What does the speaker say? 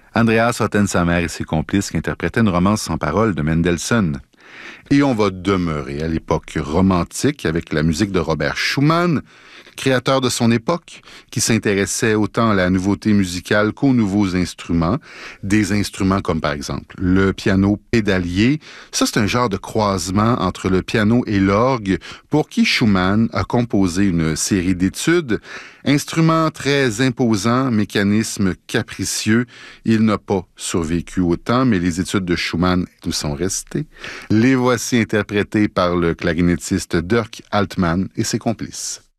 Andreas Rothensamer et ses complices qui interprétaient une romance sans paroles de Mendelssohn. Et on va demeurer à l'époque romantique avec la musique de Robert Schumann, créateur de son époque, qui s'intéressait autant à la nouveauté musicale qu'aux nouveaux instruments. Des instruments comme par exemple le piano pédalier. Ça, c'est un genre de croisement entre le piano et l'orgue pour qui Schumann a composé une série d'études. Instrument très imposant, mécanisme capricieux. Il n'a pas survécu au temps, mais les études de Schumann nous sont restées. Les voici interprétés par le clarinettiste Dirk Altmann et ses complices.